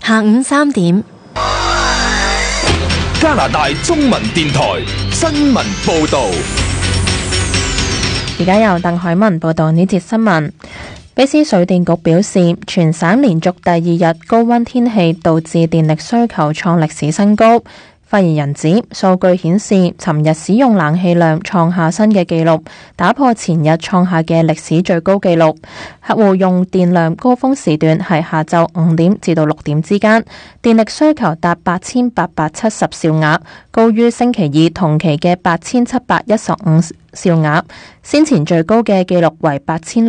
下午3點， 加拿大中文電台新聞報道。 而家由鄧海文報道呢節新聞。卑斯水電局表示，全省連續第2日高溫天氣導致電力需求創歷史新高。發言人指，數據顯示，尋日使用冷氣量創下新嘅紀錄，打破前日創下嘅歷史最高紀錄。客戶用電量高峰時段係下晝5點至到6點之間，電力需求達8870兆瓦，高於星期二同期嘅8715兆瓦。先前最高嘅紀錄為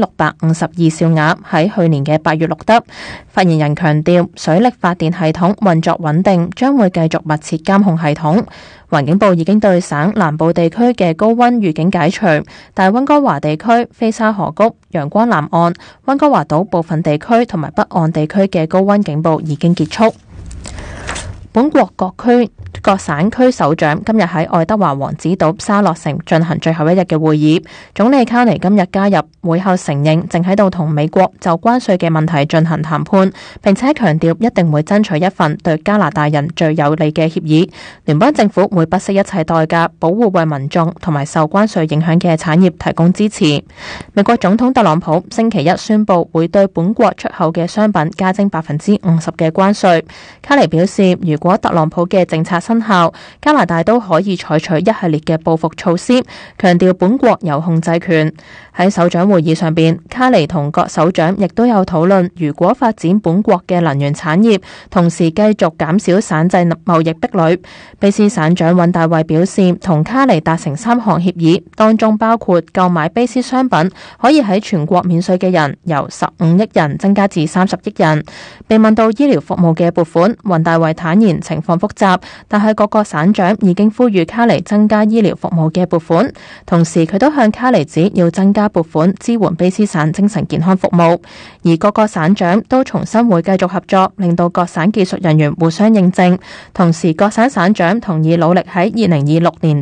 8652兆瓦，喺去年嘅8月錄得。發言人強調，水力發電系統運作穩定，將會繼續密切監控系統。環境部已經對省南部地區嘅高溫預警解除，但溫哥華地區、菲沙河谷、陽光南岸、溫哥華島部分地區同埋北岸地區嘅高溫警報已經結束。本國各省區首長今日喺愛德華王子島沙洛城進行最後一日嘅會議。總理卡尼今日加入會後承認，正喺度同美國就關稅嘅問題進行談判，並且強調一定會爭取一份對加拿大人最有利嘅協議。聯邦政府會不惜一切代價保護為民眾同埋受關稅影響嘅產業提供支持。美國總統特朗普星期一宣布會對本國出口嘅商品加徵50%嘅關稅。卡尼表示，如果特朗普嘅政策生效，加拿大都可以採取一系列嘅報復措施，強調本國有控制權。喺首長會議上邊，卡尼同各首長亦都有討論，如果發展本國嘅能源產業，同時繼續減少省際貿易壁壘。卑斯省長尹大衛表示，同卡尼達成3項協議，當中包括購買卑斯商品可以喺全國免稅嘅人由15億人增加至30億人。被問到醫療服務嘅撥款，尹大衛坦言情況複雜，但係各個省長已經呼籲卡尼增加醫療服務嘅撥款，同時佢都向卡尼指要增加撥款支援卑斯省精神健康服務，而各個省長都重申會繼續合作，令到各省技術人員互相認證，同時各省省長同意努力喺2026年